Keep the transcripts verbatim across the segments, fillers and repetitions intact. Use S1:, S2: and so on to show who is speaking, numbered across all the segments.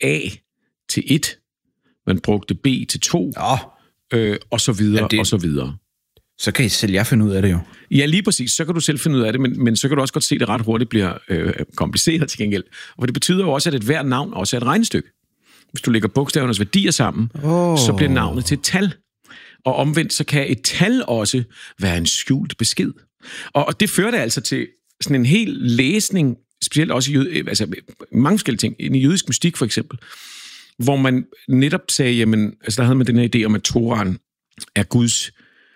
S1: A til et, man brugte B til to,
S2: oh.
S1: øh, og så videre, ja, det... og så videre.
S2: Så kan I selv jeg finde ud af det jo.
S1: Ja, lige præcis. Så kan du selv finde ud af det, men, men så kan du også godt se, at det ret hurtigt bliver øh, kompliceret til gengæld. Og det betyder jo også, at et hvert navn også er et regnestykke. Hvis du lægger bogstavernes værdier sammen, oh. så bliver navnet til et tal. Og omvendt, så kan et tal også være en skjult besked. Og, og det fører det altså til sådan en hel læsning, specielt også i jød, altså mange forskellige ting, i jødisk mystik for eksempel, hvor man netop sagde, jamen, altså der havde man den her idé om, at Toraen er Guds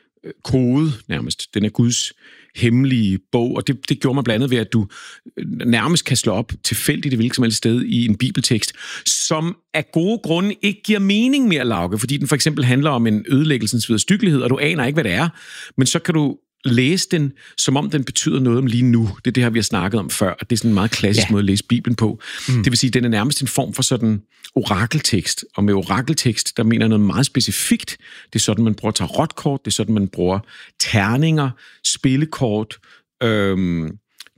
S1: kode nærmest. Den er Guds hemmelige bog, og det, det gjorde man blandt andet ved, at du nærmest kan slå op tilfældigt i hvilket som helst sted i en bibeltekst, som af gode grunde ikke giver mening mere, Lauke, fordi den for eksempel handler om en ødelæggelsens vederstyggelighed, og du aner ikke, hvad det er, men så kan du læse den, som om den betyder noget om lige nu. Det er det her, vi har snakket om før, og det er sådan en meget klassisk ja. måde at læse Bibelen på. Mm. Det vil sige, at den er nærmest en form for sådan orakeltekst, og med orakeltekst, der mener jeg noget meget specifikt. Det er sådan, man bruger tarotkort, det er sådan, man bruger terninger, spillekort, øhm,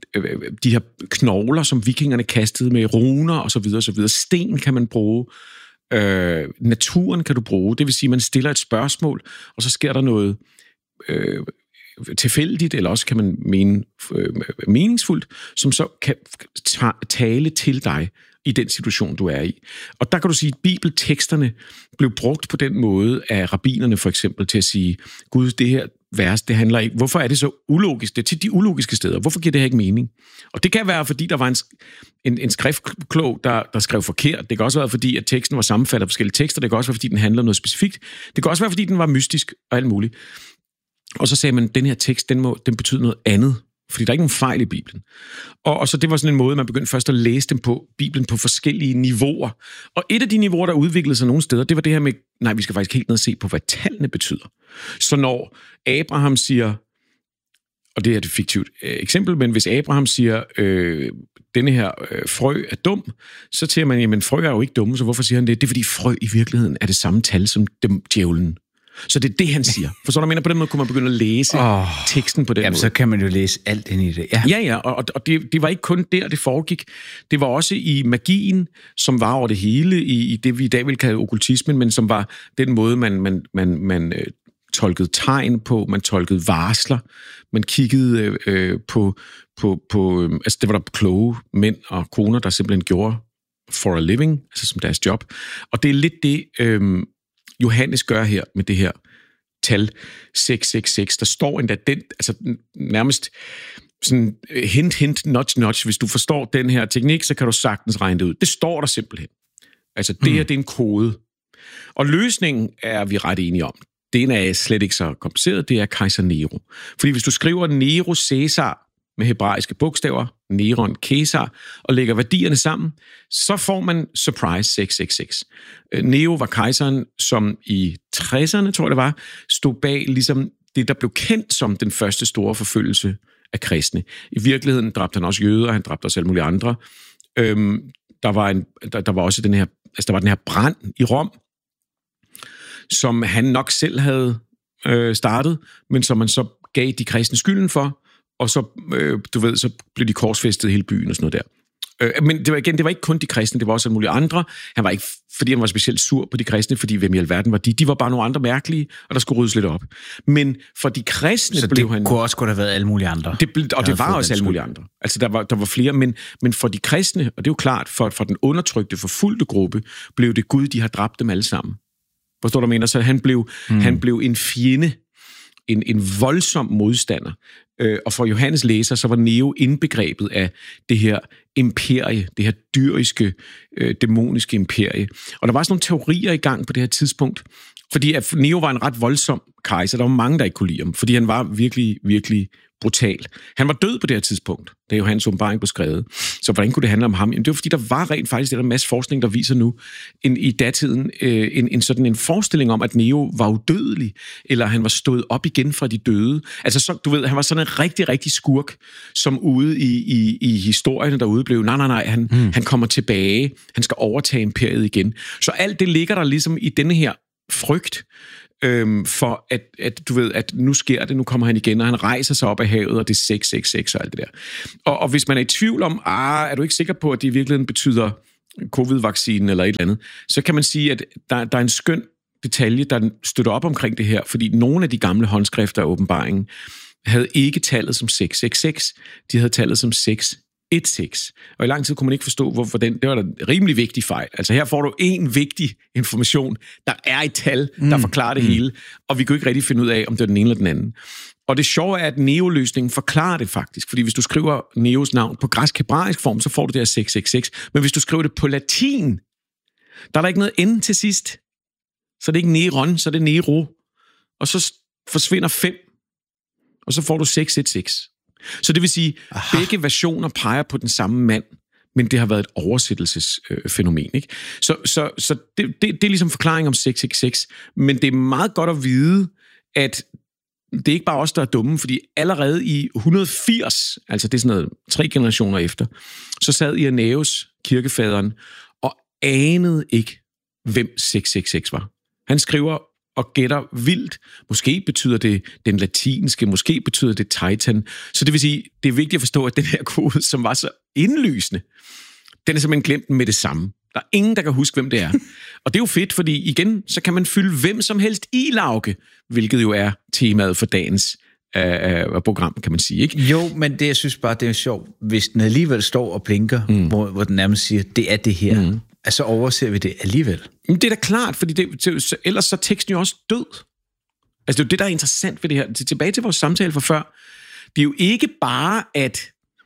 S1: de her knogler, som vikingerne kastede med runer og så videre, så videre. Sten kan man bruge, øh, naturen kan du bruge, det vil sige, at man stiller et spørgsmål, og så sker der noget øh, tilfældigt, eller også kan man mene øh, meningsfuldt, som så kan tale til dig i den situation, du er i. Og der kan du sige, at bibelteksterne blev brugt på den måde af rabbinerne for eksempel til at sige, Gud, det her vers, det handler ikke, hvorfor er det så ulogisk? Det er til de ulogiske steder. Hvorfor giver det her ikke mening? Og det kan være, fordi der var en, en, en skriftklog, der, der skrev forkert. Det kan også være, fordi at teksten var sammenfattet af forskellige tekster. Det kan også være, fordi den handler om noget specifikt. Det kan også være, fordi den var mystisk og alt muligt. Og så sagde man, at den her tekst, den, må, den betyder noget andet, fordi der er ikke nogen fejl i Bibelen. Og, og så det var sådan en måde, man begyndte først at læse dem på, Bibelen på forskellige niveauer. Og et af de niveauer, der udviklede sig nogle steder, det var det her med, nej, vi skal faktisk helt ned og se på, hvad tallene betyder. Så når Abraham siger, og det er et fiktivt øh, eksempel, men hvis Abraham siger, øh, denne her øh, frø er dum, så siger man, jamen frø er jo ikke dumme, så hvorfor siger han det? Det er fordi frø i virkeligheden er det samme tal som dem, djævlen. Så det er det, han siger. For så der mener, på den måde kunne man begynde at læse oh, teksten på den
S2: jamen,
S1: måde.
S2: Så kan man jo læse alt ind i det. Ja,
S1: ja, ja og, og det, det var ikke kun der, det foregik. Det var også i magien, som var over det hele, i, i det, vi i dag vil kalde okkultismen, men som var den måde, man, man, man, man øh, tolkede tegn på, man tolkede varsler, man kiggede øh, på, på, på øh, altså det var der kloge mænd og koner, der simpelthen gjorde for a living, altså som deres job. Og det er lidt det... Øh, Johannes gør her med det her tal seks seks seks. Der står endda den, altså nærmest sådan hint, hint, nudge, nudge. Hvis du forstår den her teknik, så kan du sagtens regne det ud. Det står der simpelthen. Altså det her, mm. det er en kode. Og løsningen er vi ret enige om. Den er slet ikke så kompliceret. Det er kejser Nero. Fordi hvis du skriver Nero Caesar med hebraiske bogstaver, Neron, Caesar, og lægger værdierne sammen, så får man surprise seks seks seks. Nero var kejseren, som i tresserne, tror jeg det var, stod bag ligesom det, der blev kendt som den første store forfølgelse af kristne. I virkeligheden dræbte han også jøder, han dræbte også alle mulige andre. Øhm, der, var en, der, der var også den her, altså der var den her brand i Rom, som han nok selv havde øh, startet, men som man så gav de kristne skylden for, og så, øh, du ved, så blev de korsfæstet i hele byen og sådan noget der. Øh, men det var igen, det var ikke kun de kristne, det var også alle mulige andre. Han var ikke, fordi han var specielt sur på de kristne, fordi hvem i alverden var de? De var bare nogle andre mærkelige, og der skulle ryddes lidt op. Men for de kristne
S2: så
S1: blev
S2: det
S1: han...
S2: kunne også godt have været alle mulige andre.
S1: Det ble, og det var også alle mulige andre. Altså, der var, der var flere, men, men for de kristne, og det er jo klart, for, for den undertrykte, forfulgte gruppe, blev det Gud, de har dræbt dem alle sammen. Forstår du, hvad jeg mener? Så han blev, hmm. han blev en fjende, en, en voldsom modstander. Øh, og for Johannes læser, så var Nero indbegrebet af det her imperie, det her dyriske, øh, dæmoniske imperie. Og der var sådan nogle teorier i gang på det her tidspunkt, fordi at Nero var en ret voldsom kejser. Der var mange, der ikke kunne lide ham, fordi han var virkelig, virkelig brutal. Han var død på det her tidspunkt, da Johannes åbenbaring blev skrevet. Så hvordan kunne det handle om ham? Jamen, det var, fordi der var rent faktisk det der masse forskning, der viser nu en, i datiden øh, en, en sådan en forestilling om, at Nero var udødelig, eller han var stået op igen fra de døde. Altså, så, du ved, han var sådan en rigtig, rigtig skurk, som ude i, i, i historierne derude blev, nej, nej, nej, han, mm. han kommer tilbage, han skal overtage imperiet igen. Så alt det ligger der ligesom i denne her frygt, Øhm, for at, at du ved, at nu sker det, nu kommer han igen, og han rejser sig op af havet, og det er seks seks seks og alt det der. Og, og hvis man er i tvivl om, ah, er du ikke sikker på, at det i virkeligheden betyder covid-vaccinen eller et eller andet, så kan man sige, at der, der er en skøn detalje, der støtter op omkring det her, fordi nogle af de gamle håndskrifter af åbenbaringen havde ikke tallet som seks seks seks, de havde tallet som seks et seks. Og i lang tid kunne man ikke forstå, hvorfor den, det var da en rimelig vigtig fejl. Altså her får du en vigtig information, der er et tal, der mm. forklarer det mm. hele, og vi kunne ikke rigtig finde ud af, om det er den ene eller den anden. Og det sjove er, at Neo-løsningen forklarer det faktisk, fordi hvis du skriver Neos navn på græsk-hebraisk form, så får du det her seks seks seks, men hvis du skriver det på latin, der er der ikke noget ende til sidst. Så det er ikke Neron, så er det Nero. Og så forsvinder fem, og så får du seks et seks. Så det vil sige, at begge versioner peger på den samme mand, men det har været et oversættelsesfænomen. Ikke? Så, så, så det, det, det er ligesom forklaring om seks seks seks, men det er meget godt at vide, at det er ikke bare os, der er dumme, fordi allerede i et hundrede og firs, altså det er sådan noget tre generationer efter, så sad Irenaeus, kirkefaderen, og anede ikke, hvem seks seks seks var. Han skriver og gætter vildt. Måske betyder det den latinske, måske betyder det Titan. Så det vil sige, det er vigtigt at forstå, at den her kode, som var så indlysende, den er simpelthen glemt med det samme. Der er ingen, der kan huske, hvem det er. Og det er jo fedt, fordi igen, så kan man fylde hvem som helst i, Lauke, hvilket jo er temaet for dagens øh, program, kan man sige. Ikke?
S2: Jo, men det, jeg synes bare, det er sjovt, hvis den alligevel står og blinker, mm. hvor, hvor den nærmest siger, det er det her. Mm. Altså overser vi det alligevel.
S1: Det er da klart, fordi det, det, ellers så er teksten jo også død. Altså det er jo det, der er interessant ved det her. Tilbage til vores samtale fra før. Det er jo ikke bare, at,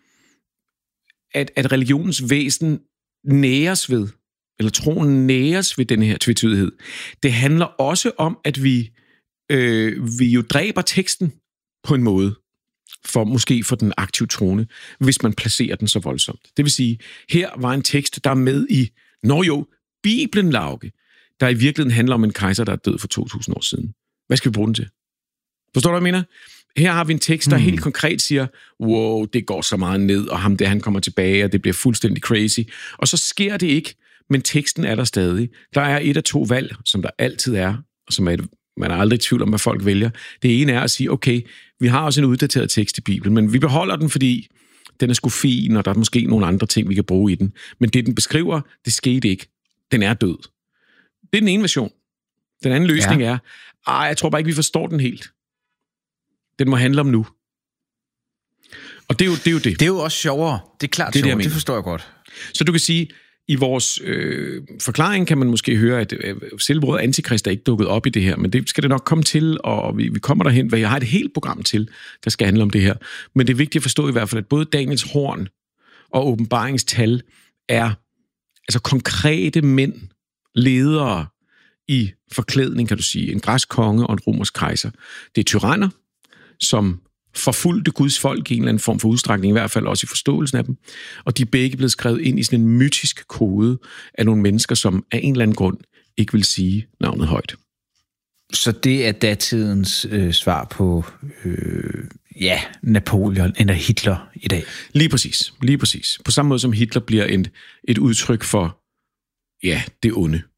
S1: at, at religionens væsen næres ved, eller troen næres ved den her tvetydighed. Det handler også om, at vi, øh, vi jo dræber teksten på en måde, for måske for den aktive trone, hvis man placerer den så voldsomt. Det vil sige, her var en tekst, der er med i, nå jo, Bibelen, Lauke, der i virkeligheden handler om en kejser, der er død for to tusind år siden. Hvad skal vi bruge den til? Forstår du, hvad jeg mener? Her har vi en tekst, der hmm. helt konkret siger, wow, det går så meget ned, og ham der, han kommer tilbage, og det bliver fuldstændig crazy. Og så sker det ikke, men teksten er der stadig. Der er et af to valg, som der altid er, og som er et, man er aldrig i tvivl om, hvad folk vælger. Det ene er at sige, okay, vi har også en uddateret tekst i Bibelen, men vi beholder den, fordi den er sgu fin, og der er måske nogle andre ting, vi kan bruge i den. Men det, den beskriver, det skete ikke. Den er død. Det er den ene version. Den anden løsning ja. er, ej, jeg tror bare ikke, vi forstår den helt. Den må handle om nu. Og det er jo det. Er jo det.
S2: det er jo også sjovere. Det er klart det er sjovere, det, det forstår jeg godt.
S1: Så du kan sige, i vores øh, forklaring kan man måske høre, at øh, selvbrød antikrist er ikke dukket op i det her, men det skal det nok komme til, og vi, vi kommer derhen, hvad jeg har et helt program til, der skal handle om det her. Men det er vigtigt at forstå i hvert fald, at både Daniels horn og åbenbaringstal er altså konkrete mænd, ledere i forklædning, kan du sige. En græsk konge og en romersk kejser. Det er tyranner, som forfulgte Guds folk i en eller anden form for udstrækning, i hvert fald også i forståelsen af dem. Og de er begge blevet skrevet ind i sådan en mytisk kode af nogle mennesker, som af en eller anden grund ikke vil sige navnet højt.
S2: Så det er datidens øh, svar på øh, ja, Napoleon eller Hitler i dag?
S1: Lige præcis. Lige præcis. På samme måde som Hitler bliver et, et udtryk for ja, det onde.